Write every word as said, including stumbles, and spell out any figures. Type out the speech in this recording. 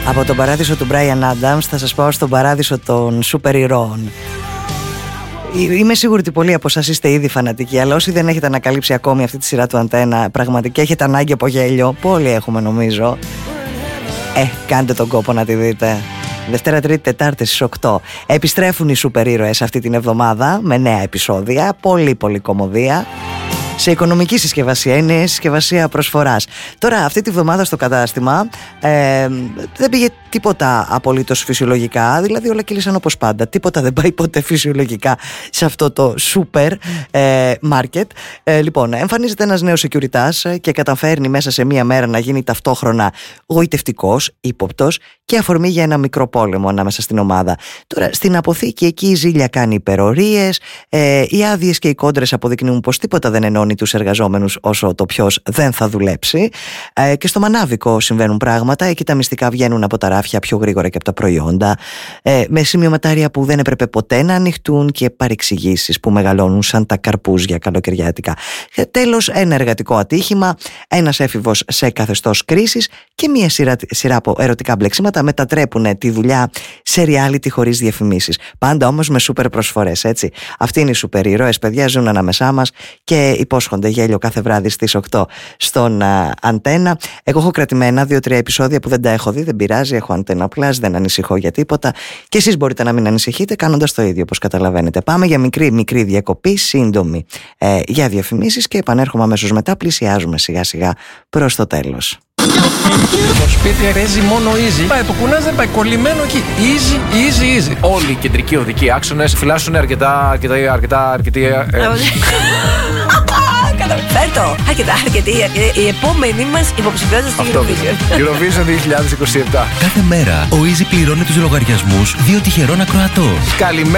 Από τον παράδεισο του Brian Adams θα σας πάω στον παράδεισο των σούπερ ηρώων. Είμαι σίγουρη ότι πολλοί από εσάς είστε ήδη φανατικοί, αλλά όσοι δεν έχετε ανακαλύψει ακόμη αυτή τη σειρά του Αντένα, πραγματικά έχετε ανάγκη από γέλιο. Πολλοί έχουμε νομίζω. Ε, κάντε τον κόπο να τη δείτε. Δευτέρα, Τρίτη, Τετάρτη στις οκτώ. Επιστρέφουν οι σούπερ ήρωες αυτή την εβδομάδα με νέα επεισόδια. Πολύ πολύ κωμωδία. Σε οικονομική συσκευασία, είναι συσκευασία προσφοράς. Τώρα αυτή τη βδομάδα στο κατάστημα ε, δεν πήγε τίποτα απολύτως φυσιολογικά. Δηλαδή όλα κύλησαν όπως πάντα. Τίποτα δεν πάει ποτέ φυσιολογικά σε αυτό το σούπερ ε, market. ε, Λοιπόν, εμφανίζεται ένας νέος securitas και καταφέρνει μέσα σε μία μέρα να γίνει ταυτόχρονα γοητευτικός, ύποπτος και αφορμή για ένα μικρό πόλεμο ανάμεσα στην ομάδα. Τώρα στην αποθήκη εκεί η ζήλια κάνει υπερορίες, ε, οι άδειες και οι κόντρες αποδεικνύουν πως τίποτα δεν ενώνει τους εργαζόμενους όσο το ποιος δεν θα δουλέψει. Ε, και στο Μανάβικο συμβαίνουν πράγματα. Εκεί τα μυστικά βγαίνουν από τα ράφια πιο γρήγορα και από τα προϊόντα. Ε, με σημειωματάρια που δεν έπρεπε ποτέ να ανοιχτούν και παρεξηγήσεις που μεγαλώνουν σαν τα καρπούζια καλοκαιριάτικα. Ε, τέλος, ένα εργατικό ατύχημα, ένας έφηβος σε καθεστώς κρίσης και μια σειρά, σειρά από ερωτικά μπλεξίματα μετατρέπουν τη δουλειά σε reality χωρίς διαφημίσεις. Πάντα όμως με σούπερ προσφορές, έτσι. Αυτοί είναι οι σούπερ ήρωες, παιδιά, ζουν ανάμεσά μας και υπόσχονται γέλιο κάθε βράδυ στις οκτώ στον uh, Αντένα. Εγώ έχω κρατημένα δύο-τρία επεισόδια που δεν τα έχω δει, δεν πειράζει, έχω Αντένα Plus, δεν ανησυχώ για τίποτα και εσείς μπορείτε να μην ανησυχείτε κάνοντας το ίδιο, όπως καταλαβαίνετε. Πάμε για μικρή μικρή διακοπή, σύντομη ε, για διαφημίσεις και επανέρχομαι αμέσως μετά. Πλησιάζουμε σιγά σιγά προς το τέλος. Το σπίτι παίζει μόνο easy. Πάει, το κουνάς δεν πάει, κολλημένο εκεί. Easy, easy, easy. Όλοι οι κεντρικοί οδικοί άξονες φυλάσσουν αρκετά, αρκετά, αρκετά, αρκετή... Ε... Φέρτο! Αρκετά, αρκετή. Η επόμενη μας υποψηφιότητα στην Eurovision. Eurovision δύο χιλιάδες είκοσι επτά. Κάθε μέρα ο Easy πληρώνει τους λογαριασμούς δύο τυχερών ακροατών. Καλημέρα.